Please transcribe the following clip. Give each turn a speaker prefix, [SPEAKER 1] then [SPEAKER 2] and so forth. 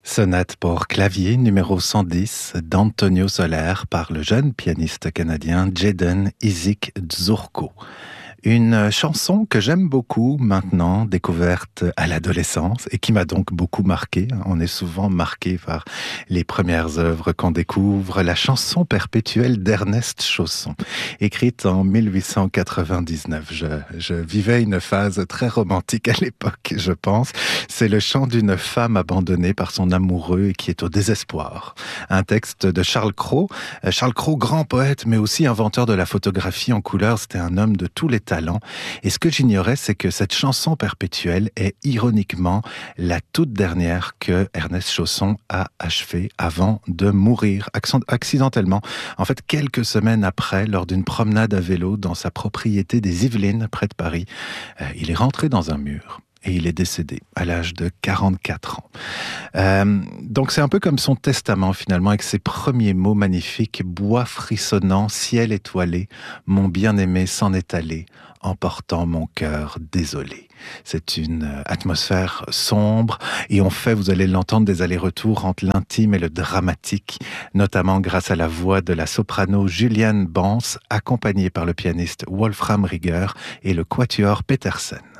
[SPEAKER 1] Sonate pour clavier numéro 110 d'Antonio Soler par le jeune pianiste canadien Jaden Isaac Dzurko. Une chanson que j'aime beaucoup maintenant, découverte à l'adolescence et qui m'a donc beaucoup marqué. On est souvent marqué par les premières œuvres qu'on découvre. La chanson perpétuelle d'Ernest Chausson, écrite en 1899. Je vivais une phase très romantique à l'époque, je pense. C'est le chant d'une femme abandonnée par son amoureux et qui est au désespoir. Un texte de Charles Cros. Charles Cros, grand poète, mais aussi inventeur de la photographie en couleur. C'était un homme de tous les talent. Et ce que j'ignorais, c'est que cette chanson perpétuelle est ironiquement la toute dernière que Ernest Chausson a achevée avant de mourir accidentellement. En fait, quelques semaines après, lors d'une promenade à vélo dans sa propriété des Yvelines, près de Paris, il est rentré dans un mur. Et il est décédé à l'âge de 44 ans. Donc c'est un peu comme son testament finalement, avec ses premiers mots magnifiques. Bois frissonnant, ciel étoilé, mon bien-aimé s'en est allé, emportant mon cœur désolé. C'est une atmosphère sombre et on fait, vous allez l'entendre, des allers-retours entre l'intime et le dramatique, notamment grâce à la voix de la soprano Juliane Bans, accompagnée par le pianiste Wolfram Rieger et le quatuor Petersen.